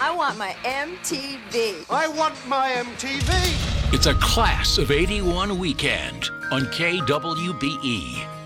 I want my MTV. I want my MTV. It's a Class of '81 weekend on KWBE.